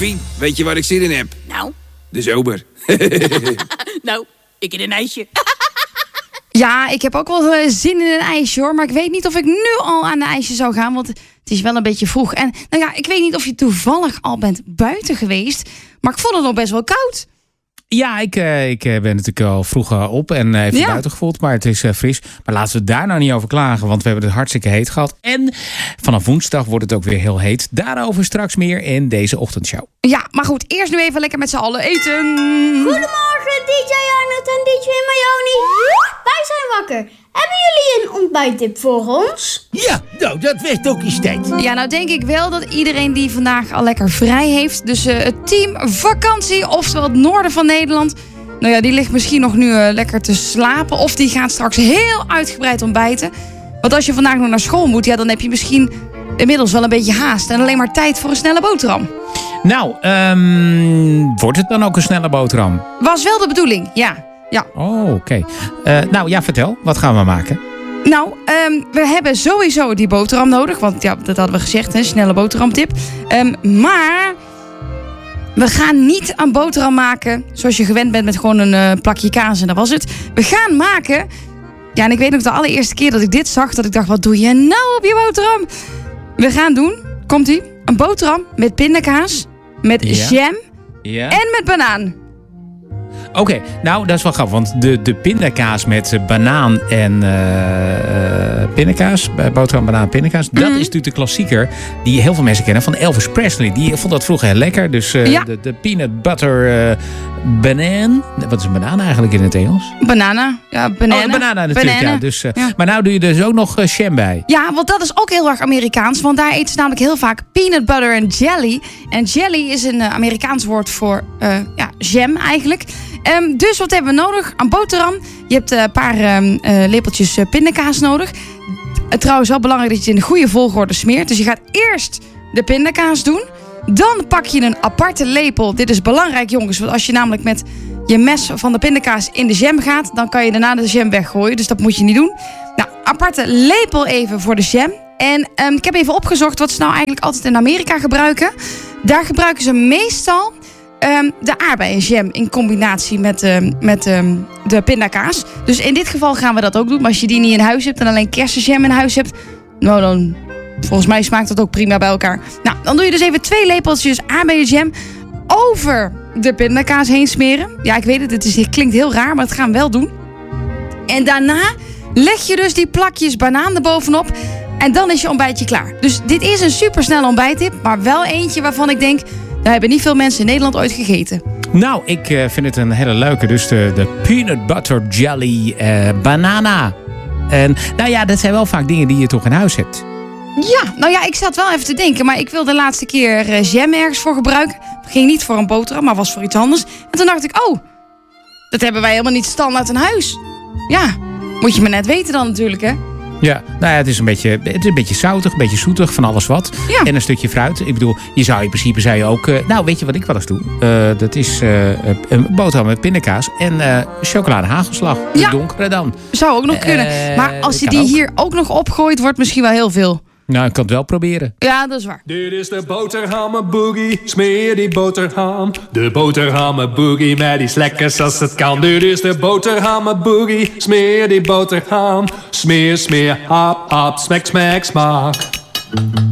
Fien, weet je waar ik zin in heb? Nou? De zomer. Nou, ik in een ijsje. Ja, ik heb ook wel zin in een ijsje hoor. Maar ik weet niet of ik nu al aan de ijsje zou gaan. Want het is wel een beetje vroeg. En nou ja, ik weet niet of je toevallig al bent buiten geweest. Maar ik vond het nog best wel koud. Ja, ik ben natuurlijk al vroeg op en even buiten gevoeld. Maar het is fris. Maar laten we daar nou niet over klagen. Want we hebben het hartstikke heet gehad. En vanaf woensdag wordt het ook weer heel heet. Daarover straks meer in deze ochtendshow. Ja, maar goed. Eerst nu even lekker met z'n allen eten. Goedemorgen, DJ Arnold en DJ Mayoni. Wij zijn wakker. Hebben jullie een ontbijttip voor ons? Ja, nou, dat werd ook eens tijd. Ja, nou denk ik wel dat iedereen die vandaag al lekker vrij heeft. Dus het team vakantie, oftewel het noorden van Nederland. Nou ja, die ligt misschien nog nu lekker te slapen. Of die gaat straks heel uitgebreid ontbijten. Want als je vandaag nog naar school moet, ja, dan heb je misschien inmiddels wel een beetje haast. En alleen maar tijd voor een snelle boterham. Nou, wordt het dan ook een snelle boterham? Was wel de bedoeling, ja. Oh, oké. Nou ja, vertel. Wat gaan we maken? Nou, we hebben sowieso die boterham nodig. Want ja, dat hadden we gezegd, hè, snelle boterhamtip. Maar we gaan niet een boterham maken zoals je gewend bent met gewoon een plakje kaas en dat was het. We gaan maken... Ja, en ik weet nog de allereerste keer dat ik dit zag, dat ik dacht, wat doe je nou op je boterham? We gaan doen, komt-ie, een boterham met pindakaas, met jam en met banaan. Oké, nou dat is wel grappig, want de pindakaas met banaan en pindakaas, boterham, banaan, pindakaas, dat is natuurlijk de klassieker die heel veel mensen kennen van Elvis Presley. Die vond dat vroeger heel lekker, dus de peanut butter banaan. Wat is een banaan eigenlijk in het Engels? Banana, ja, banana. Oh, banana natuurlijk, ja. Dus, maar nou doe je dus ook nog jam bij. Ja, want dat is ook heel erg Amerikaans, want daar eten ze namelijk heel vaak peanut butter en jelly. En jelly is een Amerikaans woord voor jam eigenlijk. Dus wat hebben we nodig? Een boterham. Je hebt een paar lepeltjes pindakaas nodig. Trouwens wel belangrijk dat je het in de goede volgorde smeert. Dus je gaat eerst de pindakaas doen. Dan pak je een aparte lepel. Dit is belangrijk jongens. Want als je namelijk met je mes van de pindakaas in de jam gaat, dan kan je daarna de jam weggooien. Dus dat moet je niet doen. Nou, aparte lepel even voor de jam. En ik heb even opgezocht wat ze nou eigenlijk altijd in Amerika gebruiken. Daar gebruiken ze meestal de aardbeienjam in combinatie met de pindakaas. Dus in dit geval gaan we dat ook doen. Maar als je die niet in huis hebt en alleen kersenjam in huis hebt, nou dan, volgens mij smaakt dat ook prima bij elkaar. Nou, dan doe je dus even 2 lepeltjes aardbeienjam over de pindakaas heen smeren. Ja, ik weet het, het klinkt heel raar, maar dat gaan we wel doen. En daarna leg je dus die plakjes banaan erbovenop. En dan is je ontbijtje klaar. Dus dit is een supersnelle ontbijttip, maar wel eentje waarvan ik denk, daar hebben niet veel mensen in Nederland ooit gegeten. Nou, ik vind het een hele leuke. Dus de peanut butter jelly banana. En nou ja, dat zijn wel vaak dingen die je toch in huis hebt. Ja, nou ja, ik zat wel even te denken. Maar ik wilde de laatste keer jam ergens voor gebruiken. Ging niet voor een boterham, maar was voor iets anders. En toen dacht ik, dat hebben wij helemaal niet standaard in huis. Ja, moet je maar net weten dan natuurlijk, hè. Ja, nou ja, het is een beetje zoutig, een beetje zoetig, van alles wat. Ja. En een stukje fruit. Ik bedoel, in principe ook... nou, weet je wat ik wel eens doe? Dat is een boterham met pindakaas en chocolade hagelslag. De donkere dan. Zou ook nog kunnen. Maar als je die hier ook nog opgooit, wordt misschien wel heel veel. Nou, ik kan het wel proberen. Ja, dat is waar. Dit is de boterhammenboogie, smeer die boterham. De boterhammenboogie met iets lekkers als het kan. Dit is de boterhammenboogie, smeer die boterham. Smeer, smeer, hap, hap, smack, smack, smaak.